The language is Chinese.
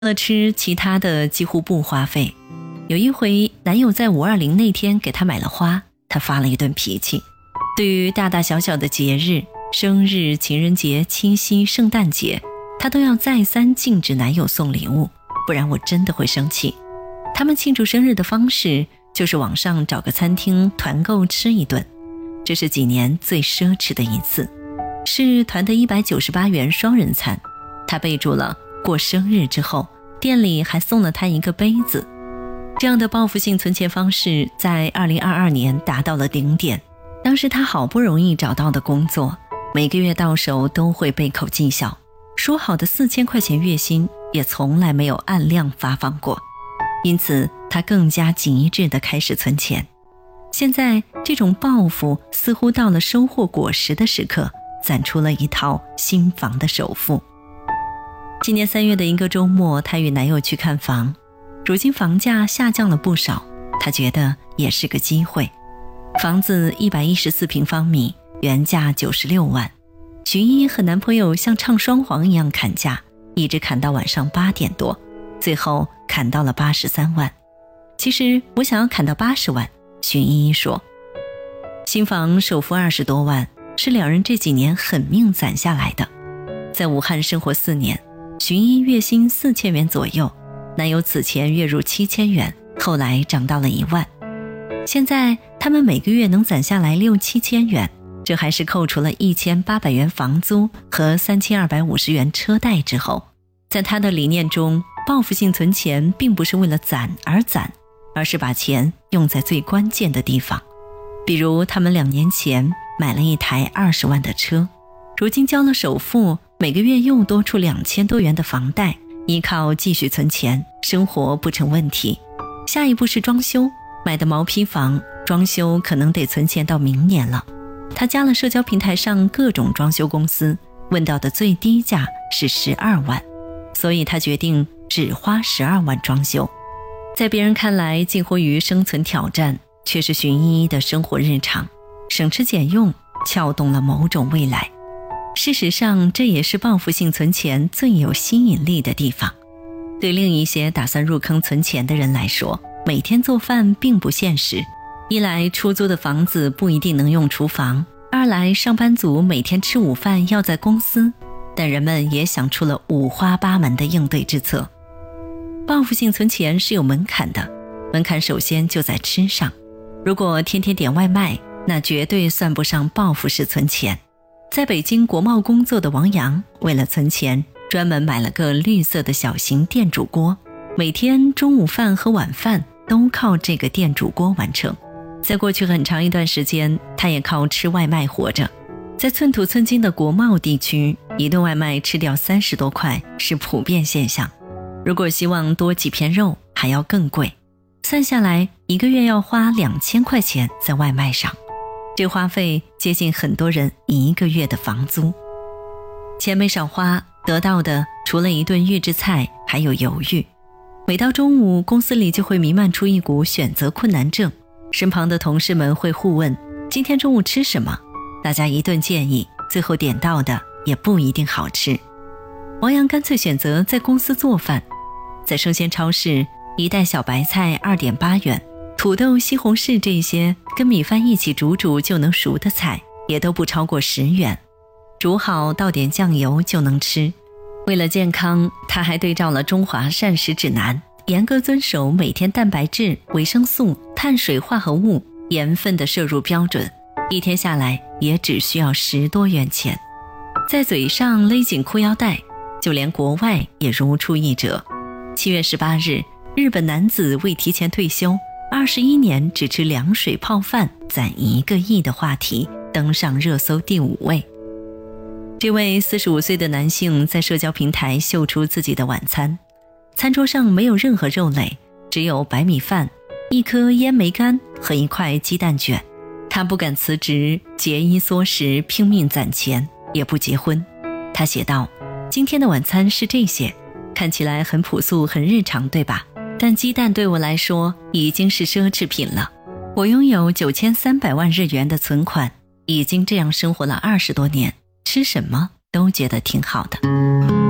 了吃，其他的几乎不花费。有一回，男友在520那天给她买了花，她发了一顿脾气。对于大大小小的节日，生日、情人节、七夕、圣诞节，她都要再三禁止男友送礼物，不然我真的会生气。他们庆祝生日的方式就是网上找个餐厅团购吃一顿，这是几年最奢侈的一次，是团的198元双人餐。他备注了过生日之后，店里还送了他一个杯子。这样的报复性存钱方式在2022年达到了顶点。当时他好不容易找到的工作，每个月到手都会被扣绩效，说好的4000块钱月薪也从来没有按量发放过，因此他更加极致地开始存钱。现在这种报复似乎到了收获果实的时刻，攒出了一套新房的首付。今年3月的一个周末，她与男友去看房，如今房价下降了不少，她觉得也是个机会。房子114平方米，原价96万。徐一和男朋友像唱双簧一样砍价，一直砍到晚上8点多，最后砍到了83万。其实我想要砍到80万，徐一说。新房首付20多万，是两人这几年狠命攒下来的。在武汉生活4年，徐一月薪4000元左右，男友此前月入7000元，后来涨到了1万。现在他们每个月能攒下来6、7千元，这还是扣除了1800元房租和3250元车贷之后。在他的理念中，报复性存钱并不是为了攒而攒，而是把钱用在最关键的地方。比如他们2年前买了一台20万的车，如今交了首付，每个月又多出2000多元的房贷，依靠继续存钱，生活不成问题。下一步是装修，买的毛坯房，装修可能得存钱到明年了。他加了社交平台上各种装修公司，问到的最低价是12万，所以他决定只花12万装修。在别人看来近乎于生存挑战，却是徐一一的生活日常，省吃俭用，撬动了某种未来。事实上，这也是报复性存钱最有吸引力的地方。对另一些打算入坑存钱的人来说，每天做饭并不现实。一来出租的房子不一定能用厨房，二来上班族每天吃午饭要在公司，但人们也想出了五花八门的应对之策。报复性存钱是有门槛的，门槛首先就在吃上。如果天天点外卖，那绝对算不上报复式存钱。在北京国贸工作的王阳，为了存钱，专门买了个绿色的小型电煮锅，每天中午饭和晚饭都靠这个电煮锅完成。在过去很长一段时间，他也靠吃外卖活着。在寸土寸金的国贸地区，一顿外卖吃掉30多块是普遍现象。如果希望多几片肉，还要更贵。算下来，一个月要花2000块钱在外卖上，这花费接近很多人1个月的房租。钱没少花，得到的除了一顿预制菜，还有犹豫。每到中午，公司里就会弥漫出一股选择困难症，身旁的同事们会互问今天中午吃什么，大家一顿建议，最后点到的也不一定好吃。王阳干脆选择在公司做饭。在生鲜超市，一袋小白菜2.8元，土豆、西红柿这些跟米饭一起煮就能熟的菜也都不超过10元，煮好倒点酱油就能吃。为了健康，他还对照了中华膳食指南，严格遵守每天蛋白质、维生素、碳水化合物、盐分的摄入标准，一天下来也只需要10多元钱。在嘴上勒紧裤腰带，就连国外也如出一辙。7月18日，日本男子为提前退休，21年只吃凉水泡饭攒1个亿的话题登上热搜第5位。这位45岁的男性在社交平台秀出自己的晚餐，餐桌上没有任何肉类，只有白米饭、1颗烟梅干和1块鸡蛋卷。他不敢辞职，节衣缩食，拼命攒钱，也不结婚。他写道：今天的晚餐是这些，看起来很朴素很日常，对吧？但鸡蛋对我来说已经是奢侈品了。我拥有9300万日元的存款，已经这样生活了20多年，吃什么都觉得挺好的。